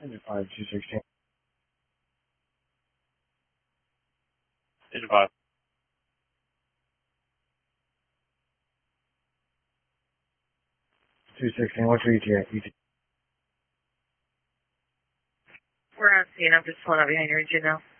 Engine 5, 216. Engine 5. 216, what's your ETA? We're on scene. I'm just pulling up behind your engine now.